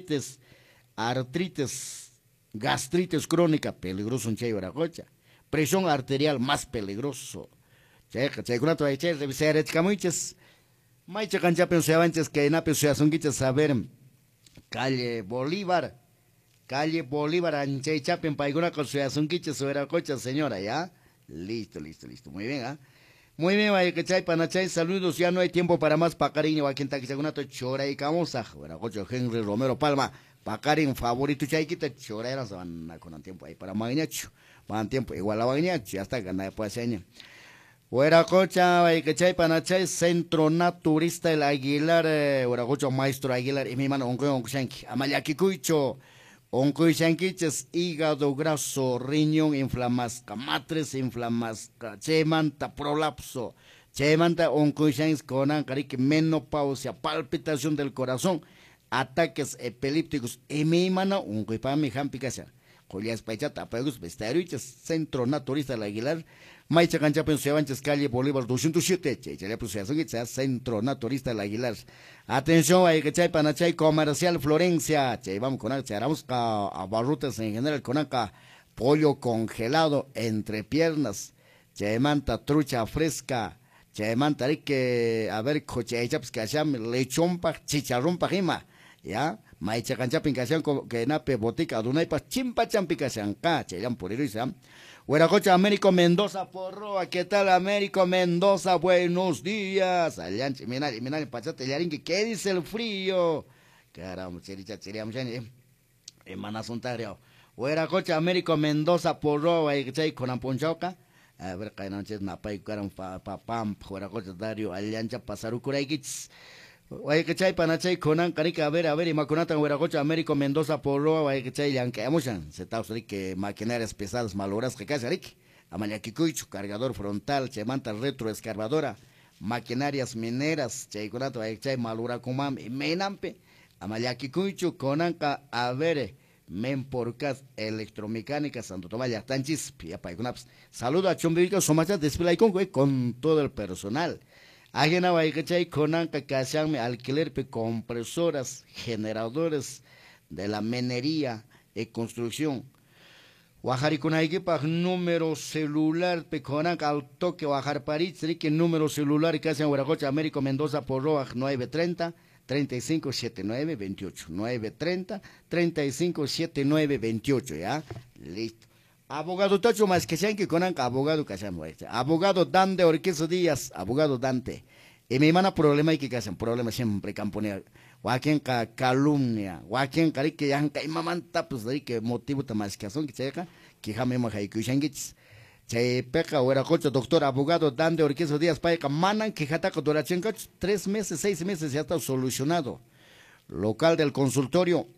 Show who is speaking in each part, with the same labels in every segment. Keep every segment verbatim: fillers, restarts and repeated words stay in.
Speaker 1: diabetes, artritis, gastritis crónica, peligroso un chay Waracocha. Presión arterial, más peligroso. Chay, chay, kuna toa chay, revisar echcamuiches. Maicha cancha pensabanches que na pensasunguiches saber. Calle Bolívar, calle Bolívar, Anchay Chapen, Paiguna con su asunquiches, su Waracocha, señora, ¿ya? Listo, listo, listo. Muy bien, ¿ah? ¿eh? Muy bien, vaya que chay, panachay, saludos, ya no hay tiempo para más pacarín, va quien taquisa una chora y camosa, Waracocha, Henry Romero Palma, pacarín favorito chay, quita chora, era van con tiempo ahí para Magnacho, van tiempo igual a Magnacho, ya está ganada después de año. Waracocha, vaya que chay, panachay, Centro Naturista el Aguilar, Waracocha, Maestro Aguilar, y mi mano, onco, onco, shanki, Amayakikuicho, onco y shankiches, hígado graso, riñón, inflamasca, matres, inflamasca, chemanta, prolapso, chemanta, onco y shanks, conan, carique, menopausia, palpitación del corazón, ataques epilépticos, y mi mano, onco y pa mi jampicasa, Julias Paichata, Pagus, Vestaruiches, Centro Naturista el Aguilar, Maicha Cancha Pensuevanches, calle Bolívar doscientos siete, Chechele Pensuevanches, Centro Naturista el Aguilar. Atención, hay que chay panachay comercial Florencia, che, vamos con acá, vamos a barrutas en general, con acá, pollo congelado entre piernas, che, manta trucha fresca, che, manta que, a ver, coche, chaps que haya lechón pa, chicharrón pa jima, ya, Maicha Cancha Pincasian, que nape botica, dunay pa chimpa champicasian, ca, che, ya por ir, Waracocha, Américo Mendoza, Porroa, ¿qué tal Américo Mendoza? Buenos días. Alianche, mira, mira, el pachate, yarinque, ¿qué dice el frío? Caramba, chericha, cheriam, chani, emanazontario. Waracocha, Américo Mendoza, Porroa, y chay, con amponchoca. A ver, cainanches, napay, caram, papam, Waracocha, Dario, aliancha, pasarucuraikits. Oye, que chay, panachay, conan, canica, a ver, a ver, y macunatan, Waracocha, Américo Mendoza, Porroa, oye, que chay, yanque, amuchan, se está usted que maquinarias pesadas, maloras, que casi, rique, amañaquicuicho, cargador frontal, chemanta retroescarbadora, maquinarias mineras, chay, conato, oye, chay, malura, kumam, y menampe, amañaquicuicho, conanca, a ver, men porcas, electromecánica, Santo Tomás, ya tanchis, pia, paicunaps. Saludo a Chombivico, Somacha, Despilay con, con todo el personal. Ajena Baikachay Conanca Cachame alquiler pe compresoras, generadores de la minería y construcción. Guajariconaiquipa número celular pe Conanca al toque Guajar París, que número celular que hacen Waracocha Américo Mendoza por Roa nueve treinta treinta y cinco setenta y nueve veintiocho nueve treinta treinta y cinco setenta y nueve veintiocho, ya listo. Abogado Tacho más que sean que conanca, abogado Cachamo, abogado Dante Orquizo Díaz, abogado Dante. Y mi hermana problema y que hacen problema siempre camponea. Guaquien ca calumnia, guaquien cari que ya y mamanta pues de que motivo más que son que checa, que jame majai que shangits. Che peca o era coche doctor abogado Dante Orquizo Díaz paika manan que jataco dorachenca tres meses, seis meses ya está solucionado. Local del consultorio.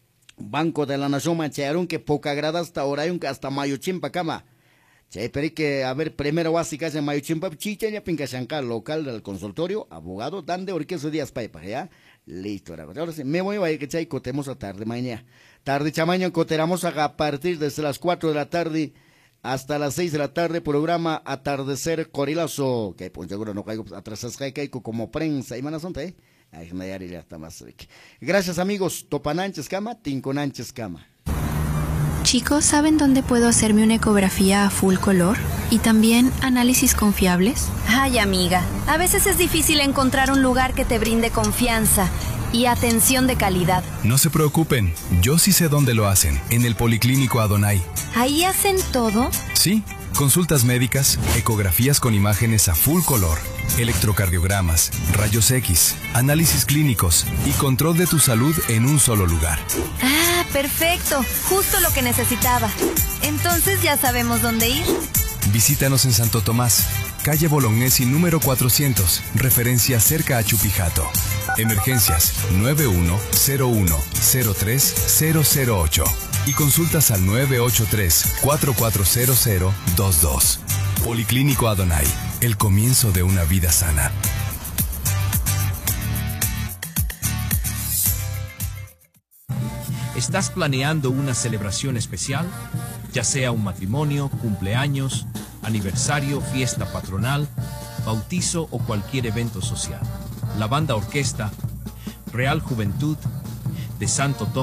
Speaker 1: Banco de la Nación Mancharon que poca grada hasta ahora un hasta mayo chimpa cama. Che, pero que a ver primero básica en mayo chimpa chicha ya pinca chanca local del consultorio abogado Dante Orquizo Díaz Paipa, ya listo. Ahora sí, me voy a que chay cotemos a tarde mañana. Tarde chamaño coteramos a partir desde las cuatro de la tarde hasta las seis de la tarde programa Atardecer Corilazo, que pues seguro no caigo atrás caigo como prensa y manazonte, eh. Gracias amigos, Topananches Cama, Tinconanches Cama.
Speaker 2: Chicos, ¿saben dónde puedo hacerme una ecografía a full color? ¿Y también análisis confiables?
Speaker 3: Ay, amiga, a veces es difícil encontrar un lugar que te brinde confianza y atención de calidad.
Speaker 4: No se preocupen, yo sí sé dónde lo hacen, en el Policlínico Adonai.
Speaker 3: ¿Ahí hacen todo?
Speaker 4: Sí, consultas médicas, ecografías con imágenes a full color, electrocardiogramas, rayos X, análisis clínicos y control de tu salud en un solo lugar.
Speaker 3: Ah, perfecto, justo lo que necesitaba. Entonces ya sabemos dónde ir.
Speaker 4: Visítanos en Santo Tomás, calle Bolognesi número cuatrocientos, referencia cerca a Chupijato. Emergencias nueve uno cero uno cero tres cero cero ocho y consultas al nueve ocho tres cuatro cuatro cero cero dos dos. Policlínico Adonai, el comienzo de una vida sana.
Speaker 5: ¿Estás planeando una celebración especial? Ya sea un matrimonio, cumpleaños, aniversario, fiesta patronal, bautizo o cualquier evento social. La banda orquesta Real Juventud de Santo Tomás